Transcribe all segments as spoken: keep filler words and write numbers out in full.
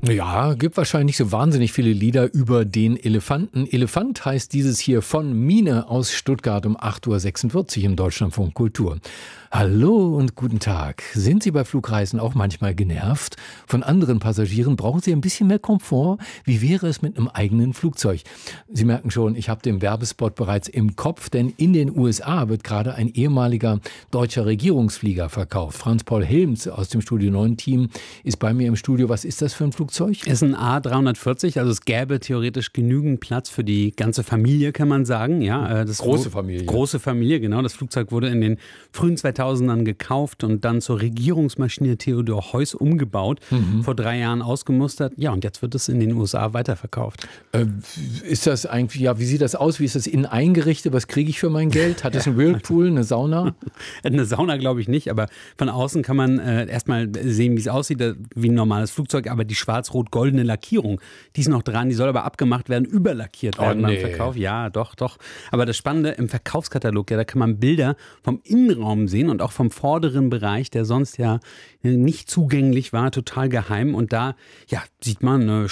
Ja, gibt wahrscheinlich nicht so wahnsinnig viele Lieder über den Elefanten. Elefant heißt dieses hier von Mine aus Stuttgart um acht Uhr sechsundvierzig im Deutschlandfunk Kultur. Hallo und guten Tag. Sind Sie bei Flugreisen auch manchmal genervt von anderen Passagieren? Brauchen Sie ein bisschen mehr Komfort? Wie wäre es mit einem eigenen Flugzeug? Sie merken schon, ich habe den Werbespot bereits im Kopf, denn in den U S A wird gerade ein ehemaliger deutscher Regierungsflieger verkauft. Franz-Paul Helms aus dem Studio neun Team ist bei mir im Studio. Was ist das für ein Flugzeug? Es ist ein A drei vierzig, also es gäbe theoretisch genügend Platz für die ganze Familie, kann man sagen. Ja, das große Familie. Große Familie, genau. Das Flugzeug wurde in den frühen zweitausendern gekauft und dann zur Regierungsmaschine Theodor Heuss umgebaut, mhm. vor drei Jahren ausgemustert. Ja, und jetzt wird es in den U S A weiterverkauft. Äh, ist das eigentlich, ja, wie sieht das aus? Wie ist das innen eingerichtet? Was kriege ich für mein Geld? Hat es einen Whirlpool, eine Sauna? Eine Sauna glaube ich nicht, aber von außen kann man äh, erstmal sehen, wie es aussieht, wie ein normales Flugzeug, aber die schwarz-rot-goldene Lackierung, die ist noch dran, die soll aber abgemacht werden, überlackiert werden oh, nee. beim Verkauf. Ja, doch, doch. Aber das Spannende, im Verkaufskatalog, ja, da kann man Bilder vom Innenraum sehen und auch vom vorderen Bereich, der sonst ja nicht zugänglich war, total geheim. Und da ja, sieht man äh,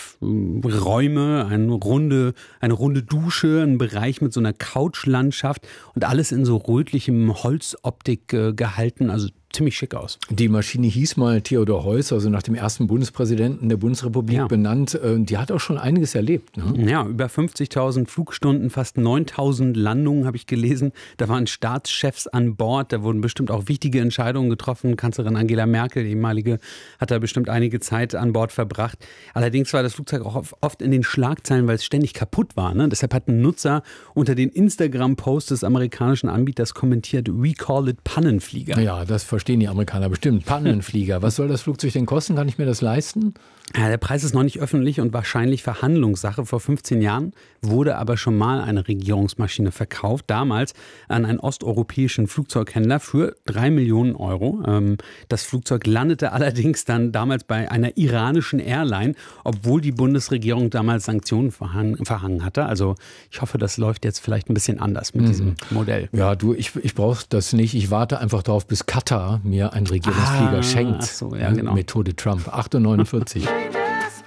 Schlafräume, eine runde, eine runde Dusche, einen Bereich mit so einer Couchlandschaft und alles in so rötlichem Holzoptik äh, gehalten. Also ziemlich schick aus. Die Maschine hieß mal Theodor Heuss, also nach dem ersten Bundespräsidenten der Bundesrepublik ja. benannt. Die hat auch schon einiges erlebt. Ne? Ja, über fünfzigtausend Flugstunden, fast neuntausend Landungen habe ich gelesen. Da waren Staatschefs an Bord, da wurden bestimmt auch wichtige Entscheidungen getroffen. Kanzlerin Angela Merkel, ehemalige, hat da bestimmt einige Zeit an Bord verbracht. Allerdings war das Flugzeug auch oft in den Schlagzeilen, weil es ständig kaputt war. Ne? Deshalb hat ein Nutzer unter den Instagram-Posts des amerikanischen Anbieters kommentiert, "We call it Pannenflieger." Ja, das verstehe Verstehen die Amerikaner bestimmt. Pannenflieger. Was soll das Flugzeug denn kosten? Kann ich mir das leisten? Ja, der Preis ist noch nicht öffentlich und wahrscheinlich Verhandlungssache. Vor fünfzehn Jahren wurde aber schon mal eine Regierungsmaschine verkauft. Damals an einen osteuropäischen Flugzeughändler für drei Millionen Euro. Das Flugzeug landete allerdings dann damals bei einer iranischen Airline, obwohl die Bundesregierung damals Sanktionen verhangen hatte. Also ich hoffe, das läuft jetzt vielleicht ein bisschen anders mit mhm. diesem Modell. Ja, du, ich, ich brauche das nicht. Ich warte einfach darauf, bis Katar mir einen Regierungsflieger ah, schenkt. Ach so, ja, genau. Methode Trump. acht Uhr neunundvierzig.